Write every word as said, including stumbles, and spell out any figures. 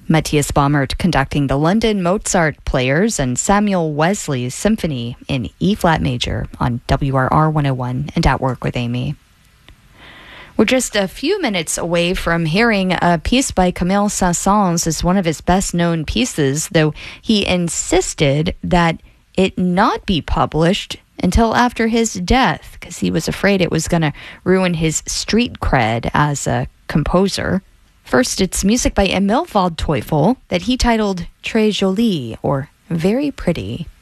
Matthias Baumert conducting the London Mozart Players and Samuel Wesley's Symphony in E-flat major on W R R one oh one and At Work with Amy. We're just a few minutes away from hearing a piece by Camille Saint-Saëns as one of his best-known pieces, though he insisted that it not be published until after his death because he was afraid it was going to ruin his street cred as a composer. First, it's music by Emil Waldteufel that he titled Très Jolie, or Very Pretty.